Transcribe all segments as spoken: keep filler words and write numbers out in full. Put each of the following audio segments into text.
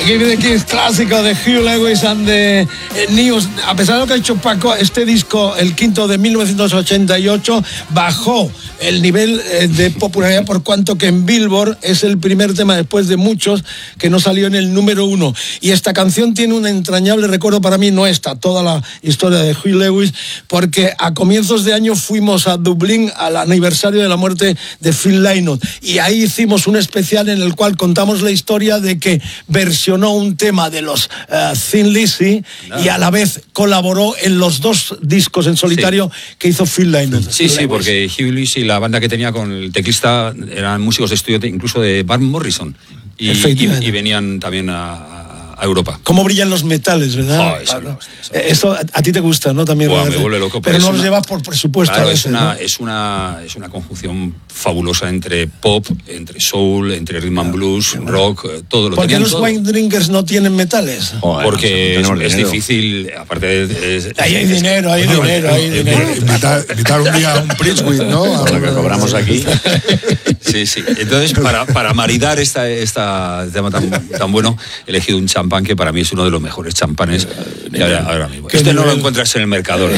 Give Me the Kiss, clásico de Huey Lewis and the News. A pesar de lo que ha dicho Paco, este disco, el quinto de mil novecientos ochenta y ocho, bajó el nivel de popularidad por cuanto que en Billboard es el primer tema después de muchos que no salió en el número uno. Y esta canción tiene un entrañable recuerdo para mí, no esta, toda la historia de Huey Lewis, porque a comienzos de año fuimos a Dublín al aniversario de la muerte de Phil Lynott y ahí hicimos un especial en el cual contamos la historia de que versionó un tema de los uh, Thin Lizzy no. y a la vez colaboró en los dos discos en solitario sí. que hizo Phil Lynott. Sí, sí, porque Huey Lewis y la banda que tenía con el teclista eran músicos de estudio incluso de Van Morrison y, y, y venían también a a Europa. Cómo brillan los metales, ¿verdad? Oh, eso, no, eso, eso a, a ti te gusta, ¿no? También. Buah, me vuelve loco. Pero no los llevas por presupuesto. Claro, a veces, es, una, ¿no? es, una, es una conjunción fabulosa entre pop, entre soul, entre rhythm and blues, claro. rock, todo lo ¿Por qué los todo. Wine Drinkers no tienen metales? Oh, porque es, es difícil, aparte de... Es, ahí hay es, dinero, hay bueno, dinero, hay dinero. Invitar, invitar un día a un Princewick, ¿no? A lo que cobramos aquí. Sí, sí. Entonces, para, para maridar esta, esta tema tan, tan bueno, he elegido un champán que para mí es uno de los mejores champanes que ahora, ahora mismo. Este no lo encuentras en el mercado, ¿no?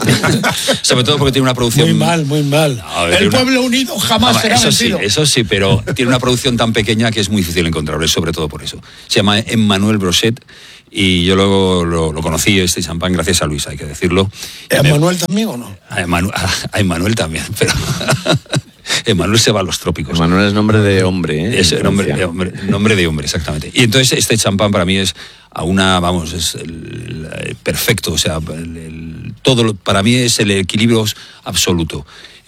Sobre todo porque tiene una producción... Muy mal, muy mal. No, el una... pueblo unido jamás no, será eso vencido. Sí, eso sí, pero tiene una producción tan pequeña que es muy difícil encontrarlo, sobre todo por eso. Se llama Emmanuel Brochet y yo luego lo, lo conocí, este champán, gracias a Luis, hay que decirlo. ¿A Emmanuel también o no? A Emmanuel, a Emmanuel también, pero... Emmanuel se va a los trópicos. Emmanuel es nombre de hombre, ¿eh? Es nombre de hombre, nombre de hombre, exactamente. Y entonces este champán para mí es a una, vamos, es el, el perfecto, o sea, el, el, todo lo, para mí es el equilibrio absoluto.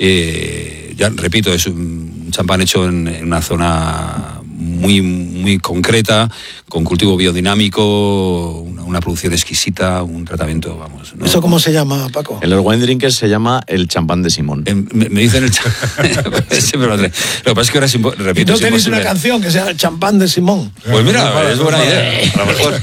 Eh, ya repito, es un champán hecho en, en una zona muy, muy concreta, con cultivo biodinámico, una, una producción exquisita, un tratamiento, vamos. ¿no? ¿Eso cómo se llama, Paco? En los Wine Drinkers se llama el champán de Simón. Eh, me, me dicen el champán. Siempre lo, lo que pasa es que ahora es impo- repito. ¿Y no tenéis una canción que sea el champán de Simón? Pues mira, es buena idea. A lo mejor.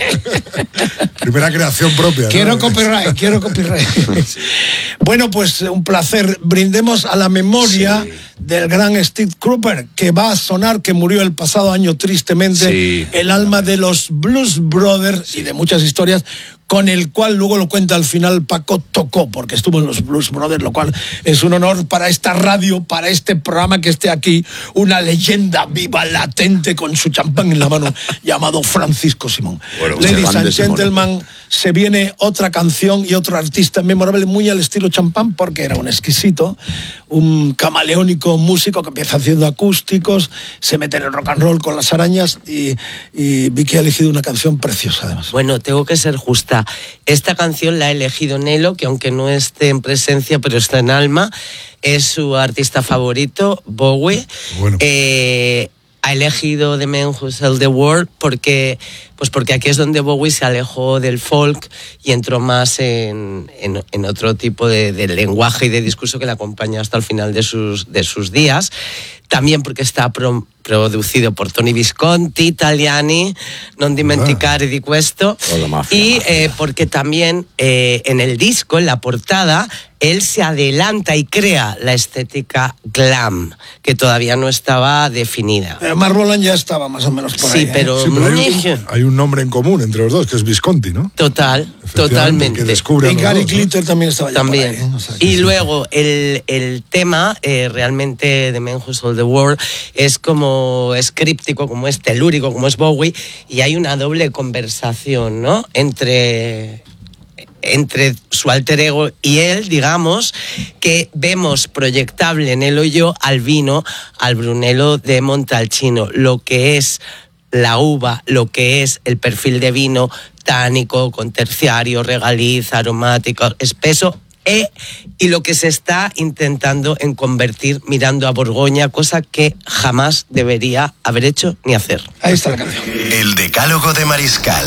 Primera creación propia. Quiero ¿no? copyright, quiero copyright. Sí. Bueno, pues un placer. Brindemos a la memoria sí. del gran Steve Cropper, que va a sonar, que murió el pasado año tristemente, sí. el alma de los Blues Brothers sí. y de muchas historias, con el cual luego lo cuenta al final Paco tocó, porque estuvo en los Blues Brothers, lo cual es un honor para esta radio, para este programa que esté aquí, una leyenda viva, latente, con su champán en la mano, llamado Francisco Simón. Bueno, Ladies and gentlemen, se viene otra canción y otro artista memorable, muy al estilo champán, porque era un exquisito, un camaleónico músico que empieza haciendo acústicos, se mete en el rock and roll con las arañas y, y Vicky ha elegido una canción preciosa además. Bueno, tengo que ser justa. Esta canción la ha elegido Nelo, que aunque no esté en presencia, pero está en alma. Es su artista favorito, Bowie. Bueno. Eh, ha elegido The Man Who Sold the World porque, pues porque aquí es donde Bowie se alejó del folk y entró más en, en, en otro tipo de, de lenguaje y de discurso que le acompaña hasta el final de sus, de sus días. También porque está pro, producido por Tony Visconti, Italiani, non dimenticare di questo. Mafia, y mafia. Eh, porque también eh, en el disco, en la portada, él se adelanta y crea la estética glam, que todavía no estaba definida. Pero Mark Bolan ya estaba más o menos por sí, ahí. Pero, ¿eh? Sí, pero hay, un, hay un nombre en común entre los dos, que es Visconti, ¿no? Total, totalmente. Que descubre y Gary dos, Glitter ¿no? también estaba ya También. por ahí, ¿eh? O sea, y sí. luego el, el tema, eh, realmente The Man Who Sold the World, es como es críptico, como es telúrico, como es Bowie, y hay una doble conversación, ¿no? Entre... entre su alter ego y él, digamos, que vemos proyectable en él o yo al vino, al Brunello de Montalcino, lo que es la uva, lo que es el perfil de vino tánico, con terciario, regaliz, aromático, espeso, e, y lo que se está intentando en convertir mirando a Borgoña, cosa que jamás debería haber hecho ni hacer. Ahí está la canción. El Decálogo de Mariscal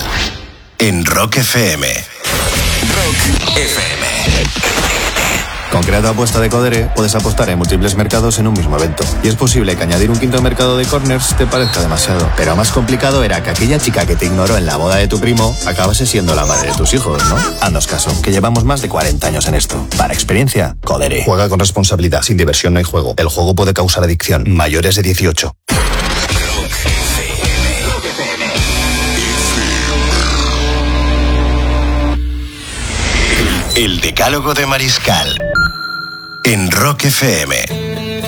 en Rock F M. Rock F M. Con Creado Apuesta de Codere puedes apostar en múltiples mercados en un mismo evento. Y es posible que añadir un quinto mercado de corners te parezca demasiado. Pero más complicado era que aquella chica que te ignoró en la boda de tu primo acabase siendo la madre de tus hijos, ¿no? Haznos caso, que llevamos más de cuarenta años en esto. Para experiencia, Codere. Juega con responsabilidad. Sin diversión no hay juego. El juego puede causar adicción. Mayores de dieciocho. El Decálogo de Mariscal en Rock F M.